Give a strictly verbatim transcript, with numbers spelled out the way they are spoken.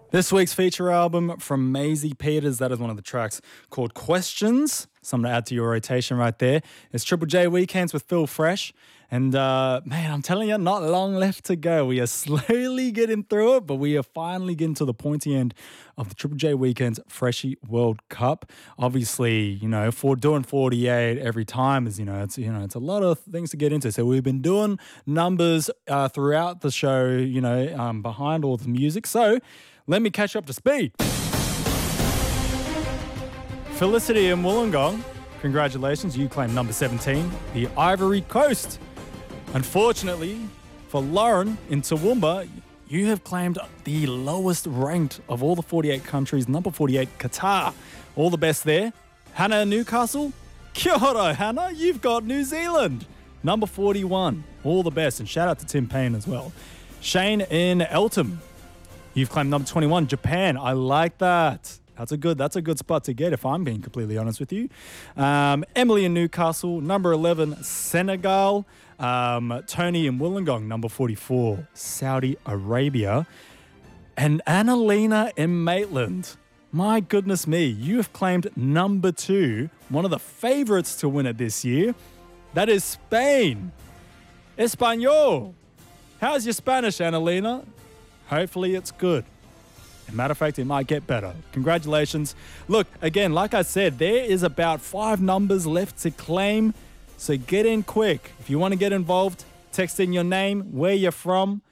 This week's feature album from Maisie Peters, that is one of the tracks called Questions. Something to add to your rotation right there. It's Triple J Weekends with Phil Fresh. And uh, man, I'm telling you, not long left to go. We are slowly getting through it, but we are finally getting to the pointy end of the Triple J Weekends Freshie World Cup. Obviously, you know, for doing forty-eight every time is, you know, it's you know, it's a lot of things to get into. So we've been doing numbers uh, throughout the show, you know, um, behind all the music. So let me catch up to speed. Felicity in Wollongong, congratulations, you claim number seventeen, the Ivory Coast. Unfortunately, for Lauren in Toowoomba, you have claimed the lowest ranked of all the forty-eight countries, number forty-eight, Qatar. All the best there. Hannah in Newcastle, kia ora, Hannah, you've got New Zealand, number forty-one. All the best, and shout out to Tim Payne as well. Shane in Eltham, you've claimed number twenty-one, Japan. I like that. That's a good that's a good spot to get, if I'm being completely honest with you. Um, Emily in Newcastle, number eleven, Senegal. Um, Tony in Wollongong, number forty-four, Saudi Arabia. And Annalena in Maitland. My goodness me, you have claimed number two, one of the favourites to win it this year. That is Spain. Espanol. How's your Spanish, Annalena? Hopefully it's good. As a matter of fact, it might get better. Congratulations. Look, again, like I said, there is about five numbers left to claim, so get in quick. If you want to get involved, text in your name, where you're from,